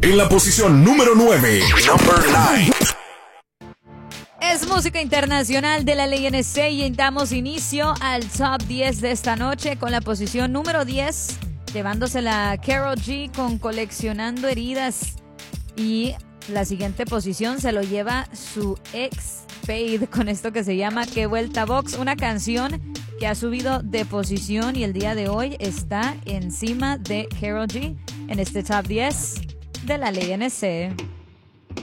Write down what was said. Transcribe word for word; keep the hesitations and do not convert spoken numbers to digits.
En la posición número nueve. Number nueve. Es música internacional de la Ley N C y damos inicio al top diez de esta noche con la posición número diez, llevándosela Karol G con Coleccionando Heridas. Y la siguiente posición se lo lleva su ex Fade con esto que se llama Que Vuelta Box, una canción que ha subido de posición y el día de hoy está encima de Karol G en este top diez de la Ley N C.